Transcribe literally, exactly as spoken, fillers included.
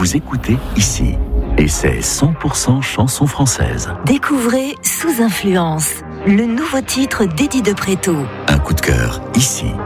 Vous écoutez ici. Et c'est cent pour cent chanson française. Découvrez Sous influence, le nouveau titre d'Eddie de Préto. Un coup de cœur ici.